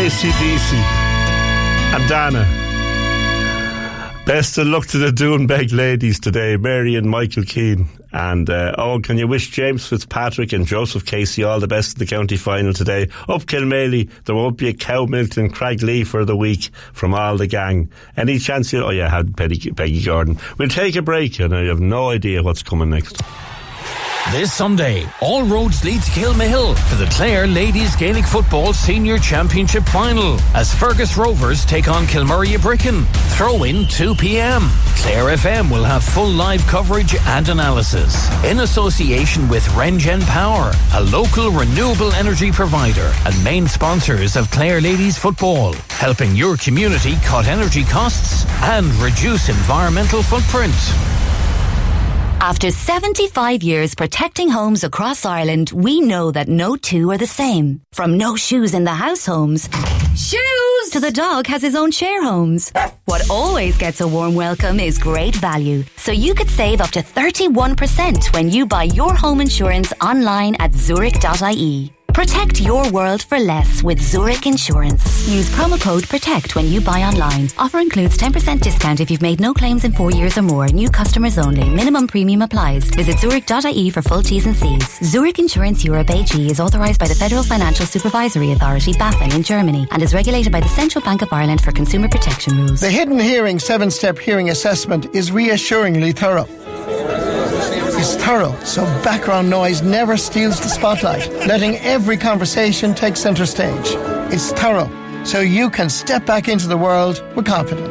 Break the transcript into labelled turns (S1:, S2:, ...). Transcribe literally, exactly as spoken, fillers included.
S1: A C D C and Dana. Best of luck to the Doonbeg ladies today, Mary and Michael Keane. And, uh, oh, can you wish James Fitzpatrick and Joseph Casey all the best in the county final today? Up Kilmaley, there won't be a cow milked in Craiglee for the week from all the gang. Any chance you... Oh, yeah, I had Peggy, Peggy Gordon. We'll take a break, and I have no idea what's coming next.
S2: This Sunday, all roads lead to Kilmahill for the Clare Ladies Gaelic Football Senior Championship Final as Fergus Rovers take on Kilmurray Bricken. Throw in two p.m. Clare F M will have full live coverage and analysis in association with Rengen Power, a local renewable energy provider and main sponsors of Clare Ladies Football, helping your community cut energy costs and reduce environmental footprint.
S3: After seventy-five years protecting homes across Ireland, we know that no two are the same. From no shoes in the house homes, shoes, to the dog has his own share homes. What always gets a warm welcome is great value. So you could save up to thirty-one percent when you buy your home insurance online at zurich dot I E. Protect your world for less with Zurich Insurance. Use promo code PROTECT when you buy online. Offer includes ten percent discount if you've made no claims in four years or more. New customers only. Minimum premium applies. Visit zurich dot I E for full T's and C's. Zurich Insurance Europe A G is authorised by the Federal Financial Supervisory Authority, BaFin, in Germany and is regulated by the Central Bank of Ireland for consumer protection rules.
S4: The Hidden Hearing seven-step hearing assessment is reassuringly thorough. It's thorough, so background noise never steals the spotlight, letting every conversation take centre stage. It's thorough, so you can step back into the world with confidence.